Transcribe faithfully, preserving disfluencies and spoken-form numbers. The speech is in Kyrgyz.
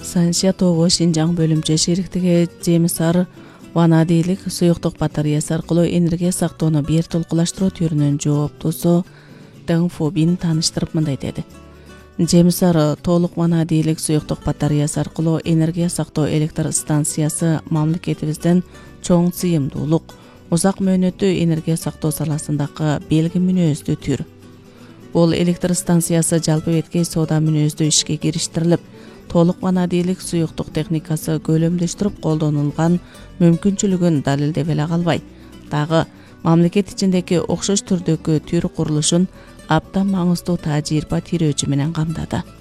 Саншия тобу Шинжаң бөлімче шериктиги жемисар ванадийлик суюктук батареясы аркылуу энергия сактоону бир толкулаштыруу түрүнүн жооптусу Дэн Фобин тааныштырып мындай деди. Жемисар толук ванадийлик суюктук батареясы аркылуу энергия сактоо электр станциясы мамлекетибизден чоң сыйымдуулук, узак мөөнөттүү энергия сактоо саласындагы белги мүнөздүү түр. Бул электр станциясы жалпы беткей соода мүнөздүү ишке кириштирилип, толук ванадийлик суюктук техникасы көлөмдөштүрүп колдонулган мүмкүнчүлүгүн далилдеп эле калбай, дагы мамлекет ичиндеги окшош түрдөгү түр курулушун абдан маңыздуу тажрыйба тирөөчү менен камдады.